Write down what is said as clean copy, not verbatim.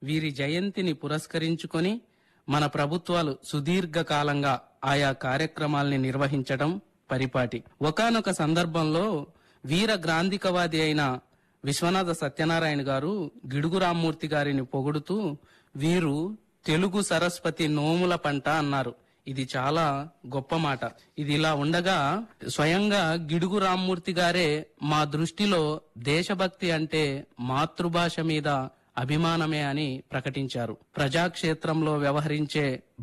వీరి జయంతిని పురస్కరించుకొని మన ప్రభుత్వాలు సుదీర్ఘకాలంగా ఆయా కార్యక్రమాల్ని నిర్వహించడం పరిపాటి. ఒకానొక సందర్భంలో వీర గ్రాంధికవాది అయిన విశ్వనాథ సత్యనారాయణ గారు గిడుగు రామ్మూర్తి గారిని పొగుడుతూ వీరు తెలుగు సరస్వతి నోముల పంట అన్నారు. ఇది చాలా గొప్ప మాట. ఇది ఇలా ఉండగా స్వయంగా గిడుగు రామ్మూర్తి గారే మా దృష్టిలో దేశభక్తి అంటే మాతృభాష మీద అభిమానమే అని ప్రకటించారు. ప్రజాక్షేత్రంలో వ్యవహరించే